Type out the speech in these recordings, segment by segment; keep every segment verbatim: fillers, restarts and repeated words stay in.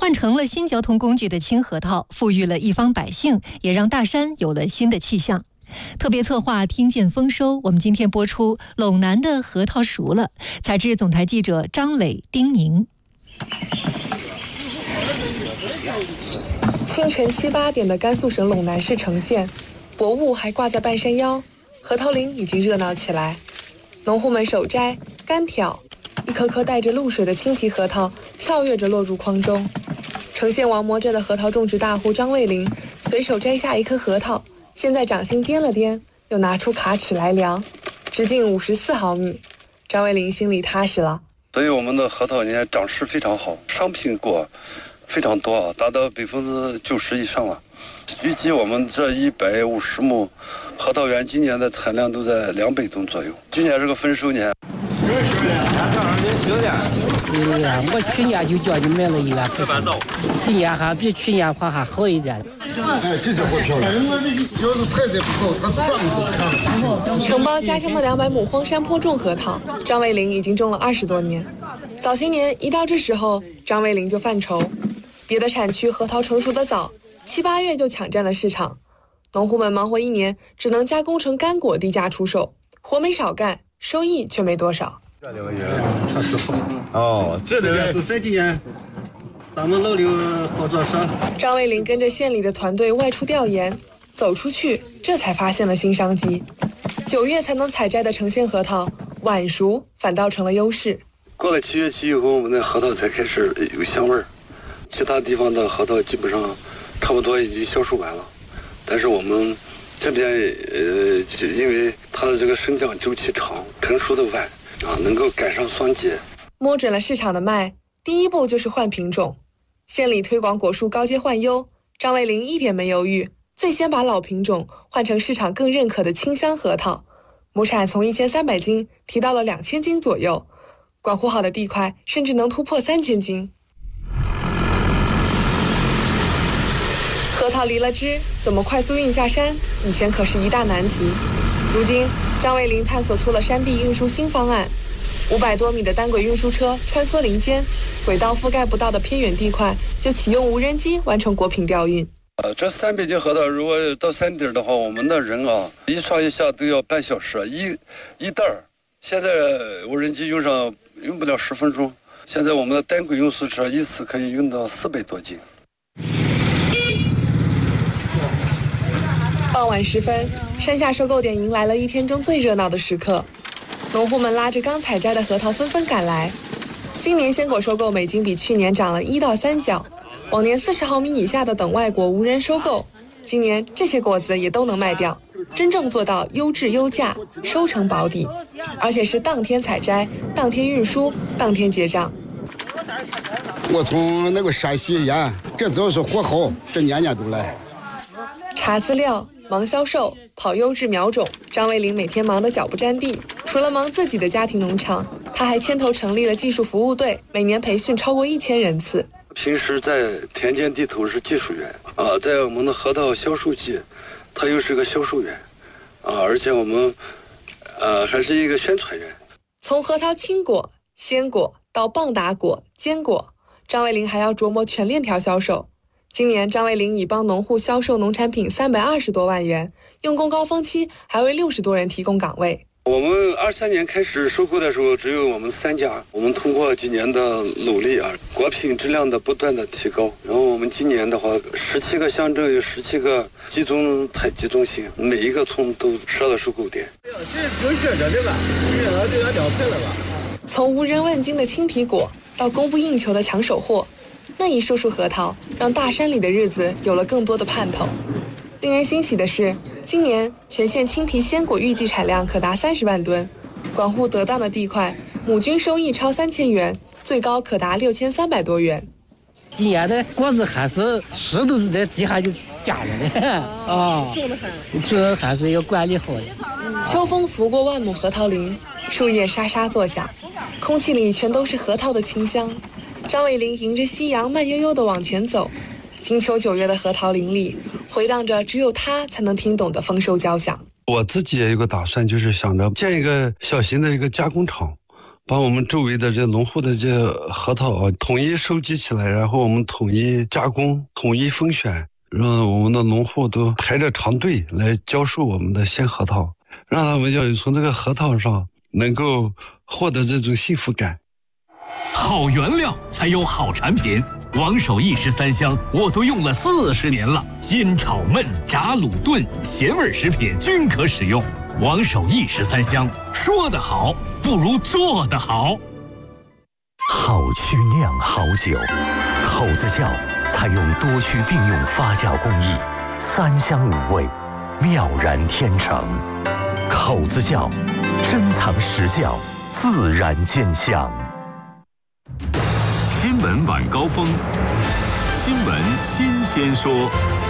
换成了新交通工具的青核桃，富裕了一方百姓，也让大山有了新的气象。特别策划听见丰收，我们今天播出陇南的核桃熟了，采制总台记者张磊、丁宁。 清晨七八点的甘肃省陇南市城县，薄雾还挂在半山腰，核桃林已经热闹起来。农户们手摘、干挑，一颗颗带着露水的青皮核桃跳跃着落入筐中。城县王磨镇的核桃种植大户张卫林随手摘下一颗核桃，先在掌心掂了掂，又拿出卡尺来量，直径五十四毫米。张卫林心里踏实了。 所以我们的核桃呢长势非常好，商品果非常多啊，达到百分之九十以上了。预计我们这一百五十亩核桃园今年的产量都在两百吨左右。今年是个丰收年。 对呀，我去年就叫你买了一万块钱，今年还比去年话还好一点。 哎，这些货漂亮，要是菜再不好，它长得都不长。 承包家乡的两百亩荒山坡种核桃，张卫林已经种了二十多年。早些年一到这时候，张卫林就犯愁，别的产区核桃成熟的早，七八月就抢占了市场，农户们忙活一年，只能加工成干果低价出售，活没少干，收益却没多少。 这两个月确实好哦，这两个是这几年咱们老刘合作社。 张卫林跟着县里的团队外出调研，走出去，这才发现了新商机。九月才能采摘的城县核桃，晚熟反倒成了优势。 过了七月期以后，我们的核桃才开始有香味儿，其他地方的核桃基本上差不多已经销售完了，但是我们这边呃，因为它的这个生长周期长，成熟的晚啊，能够赶上霜节。 摸准了市场的脉，第一步就是换品种。县里推广果树高阶换优，张卫林一点没犹豫，最先把老品种换成市场更认可的清香核桃，亩产从一千三百斤提到了两千斤左右，管护好的地块甚至能突破三千斤。核桃离了枝，怎么快速运下山？以前可是一大难题。如今，张卫林探索出了山地运输新方案。五百多米的单轨运输车穿梭林间，轨道覆盖不到的偏远地块，就启用无人机完成果品调运。 呃，这三百斤核桃，如果到山顶的话，我们的人啊，一上一下都要半小时，一一袋儿。现在无人机用上用不了十分钟。现在我们的单轨运输车一次可以运到四百多斤。 傍晚时分，山下收购点迎来了一天中最热闹的时刻。农户们拉着刚采摘的核桃纷纷赶来。今年鲜果收购每斤比去年涨了一到三角，往年四十毫米以下的等外果无人收购，今年这些果子也都能卖掉，真正做到优质优价，收成保底，而且是当天采摘、当天运输、当天结账。 我从那个山西沿，这只要是货好，这年年都来。 查资料、忙销售、跑优质苗种，张卫林每天忙得脚不沾地。除了忙自己的家庭农场，他还牵头成立了技术服务队，每年培训超过一千人次。 平时在田间地头是技术员啊，在我们的核桃销售季，他又是个销售员啊，而且我们呃还是一个宣传员。 从核桃青果、鲜果到棒打果、坚果，张卫林还要琢磨全链条销售。今年张卫林已帮农户销售农产品三百二十多万元，用工高峰期还为六十多人提供岗位。 我们二三年开始收购的时候，只有我们三家。我们通过几年的努力啊，果品质量的不断的提高，然后我们今年的话，十七个乡镇有十七个集中采集中心，每一个村都设了收购点。 从无人问津的青皮果到供不应求的抢手货，那一束束核桃让大山里的日子有了更多的盼头。令人欣喜的是，今年全县青皮鲜果预计产量可达三十万吨，管护得当的地块，亩均收益超三千元，最高可达六千三百多元。 今年的果子还是石头在地下就夹着的啊，这还是要管理好的。 秋风拂过万亩核桃林，树叶沙沙作响，空气里全都是核桃的清香。张卫林迎着夕阳慢悠悠地往前走，金秋九月的核桃林里回荡着只有他才能听懂的丰收交响。 我自己也有个打算，就是想着建一个小型的一个加工厂， 把我们周围的这农户的这核桃啊统一收集起来，然后我们统一加工、统一分选，让我们的农户都排着长队来销售我们的鲜核桃，让他们要从这个核桃上能够获得这种幸福感。 好原料才有好产品，王守义十三香我都用了四十年了，煎炒焖炸卤炖咸味食品均可使用。王守义十三香，说得好不如做得好。 好曲酿好酒，口子窖采用多区并用发酵工艺，三香五味，妙然天成。口子窖，珍藏实窖，自然见香。 新闻晚高峰，新闻新鲜说。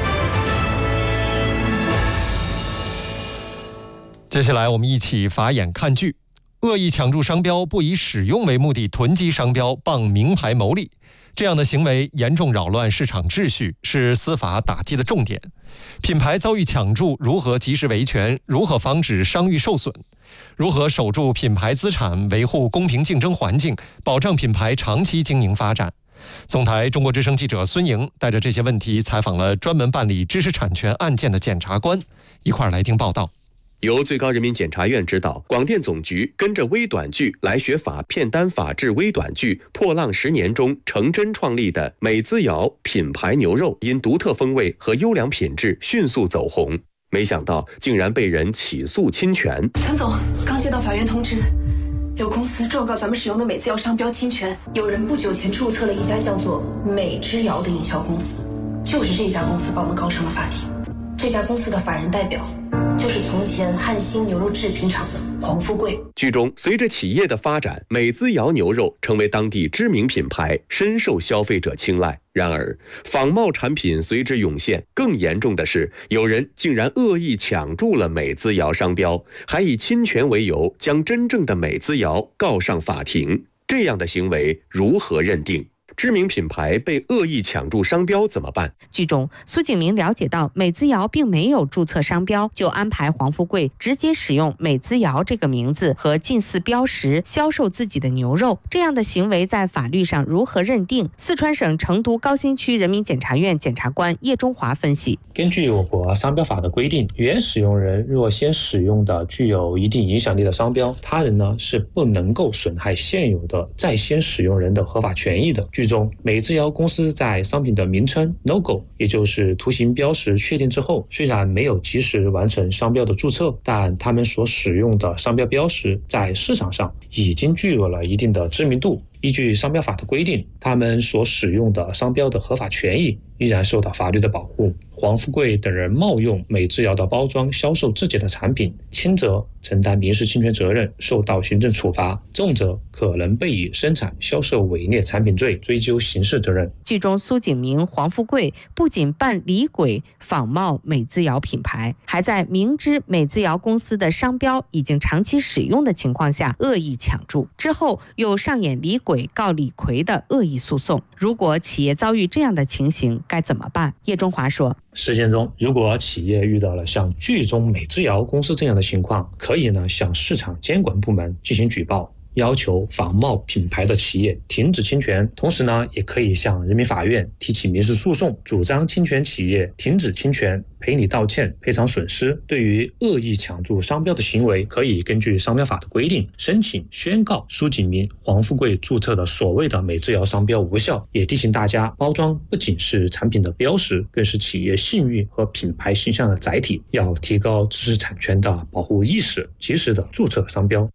接下来我们一起法眼看剧。恶意抢注商标，不以使用为目的囤积商标，傍名牌牟利，这样的行为严重扰乱市场秩序，是司法打击的重点。品牌遭遇抢注，如何及时维权？如何防止商誉受损？如何守住品牌资产，维护公平竞争环境，保障品牌长期经营发展？总台中国之声记者孙莹带着这些问题采访了专门办理知识产权案件的检察官，一块儿来听报道。 由最高人民检察院指导，广电总局跟着微短剧来学法片单法制微短剧《破浪十年》中程真创立的美滋瑶品牌牛肉，因独特风味和优良品质迅速走红。没想到竟然被人起诉侵权。 陈总，刚接到法院通知，有公司状告咱们使用的美滋瑶商标侵权。有人不久前注册了一家叫做美之瑶的营销公司，就是这家公司把我们告上了法庭。这家公司的法人代表就是从前汉兴牛肉制品厂的黄富贵。 剧中，随着企业的发展，美滋瑶牛肉成为当地知名品牌，深受消费者青睐。然而，仿冒产品随之涌现。更严重的是，有人竟然恶意抢注了美滋瑶商标，还以侵权为由将真正的美滋瑶告上法庭。这样的行为如何认定？知名品牌被恶意抢注商标怎么办？ 剧中，苏景明了解到美滋瑶并没有注册商标，就安排黄富贵直接使用美滋瑶这个名字和近似标识销售自己的牛肉。这样的行为在法律上如何认定？四川省成都高新区人民检察院检察官叶中华分析： 根据我国商标法的规定，原使用人若先使用的具有一定影响力的商标，他人呢是不能够损害现有的在先使用人的合法权益的。剧中，美滋瑶公司在商品的名称 logo 也就是图形标识确定之后，虽然没有及时完成商标的注册，但他们所使用的商标标识在市场上已经具有了一定的知名度。依据商标法的规定，他们所使用的商标的合法权益依然受到法律的保护。黄富贵等人冒用美滋瑶的包装销售自己的产品，轻则承担民事侵权责任，受到行政处罚，重则可能被以生产销售伪劣产品罪追究刑事责任。 剧中苏景明、黄富贵不仅扮李鬼仿冒美滋瑶品牌，还在明知美滋瑶公司的商标已经长期使用的情况下恶意抢注，之后又上演李鬼告李逵的恶意诉讼。如果企业遭遇这样的情形该怎么办？叶中华说， 实践中，如果企业遇到了像剧中美滋瑶公司这样的情况，可以呢向市场监管部门进行举报，要求仿冒品牌的企业停止侵权，同时呢也可以向人民法院提起民事诉讼，主张侵权企业停止侵权，赔礼道歉，赔偿损失。对于恶意抢注商标的行为，可以根据商标法的规定申请宣告苏景明、黄富贵注册的所谓的美滋瑶商标无效。也提醒大家，包装不仅是产品的标识，更是企业信誉和品牌形象的载体，要提高知识产权的保护意识，及时的注册商标。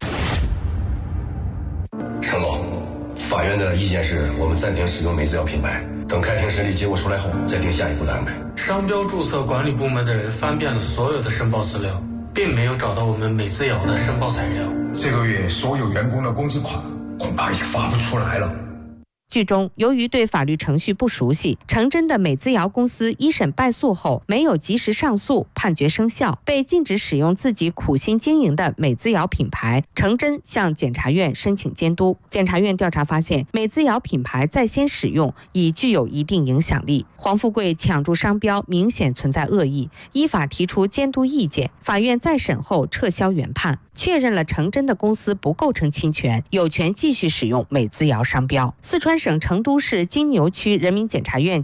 陈总，法院的意见是我们暂停使用美滋瑶品牌，等开庭审理结果出来后再定下一步的安排。 商标注册管理部门的人翻遍了所有的申报资料，并没有找到我们美滋瑶的申报材料。 这个月所有员工的工资款恐怕也发不出来了。 剧中，由于对法律程序不熟悉，程真的美姿瑶公司一审败诉后没有及时上诉，判决生效，被禁止使用自己苦心经营的美姿瑶品牌。程真向检察院申请监督，检察院调查发现，美姿瑶品牌在先使用已具有一定影响力，黄富贵抢注商标明显存在恶意，依法提出监督意见。法院再审后撤销原判，确认了程真的公司不构成侵权，有权继续使用美姿瑶商标。四川省成都市金牛区人民检察院